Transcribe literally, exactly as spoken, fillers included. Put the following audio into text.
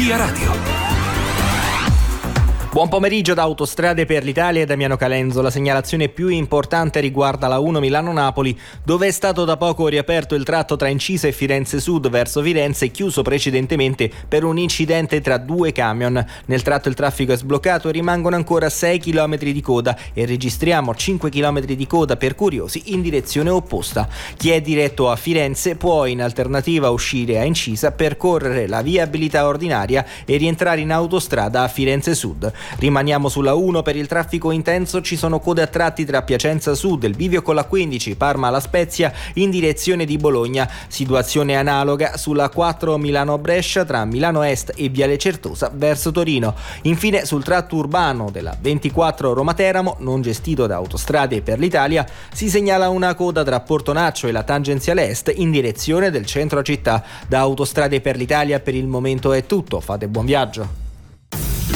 Via Radio. Buon pomeriggio da Autostrade per l'Italia e Damiano Calenzo. La segnalazione più importante riguarda la uno Milano-Napoli, dove è stato da poco riaperto il tratto tra Incisa e Firenze Sud verso Firenze, chiuso precedentemente per un incidente tra due camion. Nel tratto il traffico è sbloccato e rimangono ancora sei chilometri di coda e registriamo cinque chilometri di coda per curiosi in direzione opposta. Chi è diretto a Firenze può in alternativa uscire a Incisa, percorrere la viabilità ordinaria e rientrare in autostrada a Firenze Sud. Rimaniamo sulla uno per il traffico intenso, ci sono code a tratti tra Piacenza Sud, il bivio con la quindici, Parma alla Spezia in direzione di Bologna. Situazione analoga sulla quattro Milano-Brescia tra Milano Est e Viale Certosa verso Torino. Infine sul tratto urbano della ventiquattro Roma-Teramo, non gestito da Autostrade per l'Italia, si segnala una coda tra Portonaccio e la tangenziale est in direzione del centro città. Da Autostrade per l'Italia per il momento è tutto, fate buon viaggio.